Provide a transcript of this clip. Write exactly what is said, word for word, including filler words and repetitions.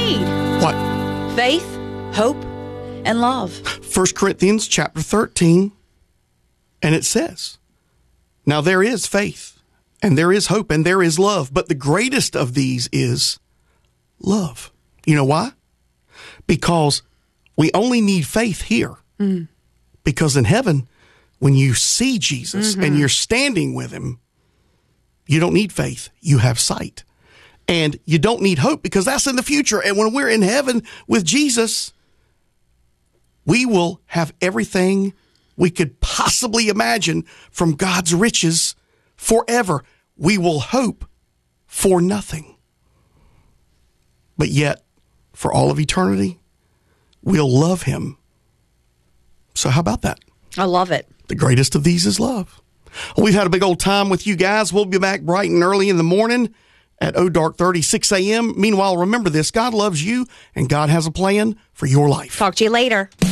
need. What? Faith, hope, and love. First Corinthians chapter thirteen, and it says, now there is faith, and there is hope, and there is love, but the greatest of these is love. You know why? Because we only need faith here. Mm. Because in heaven, when you see Jesus mm-hmm. and you're standing with him, you don't need faith. You have sight. And you don't need hope because that's in the future. And when we're in heaven with Jesus, we will have everything we could possibly imagine from God's riches forever. We will hope for nothing. But yet, for all of eternity, we'll love him. So how about that? I love it. The greatest of these is love. Well, we've had a big old time with you guys. We'll be back bright and early in the morning at oh dark thirty, six a.m. Meanwhile, remember this, God loves you and God has a plan for your life. Talk to you later.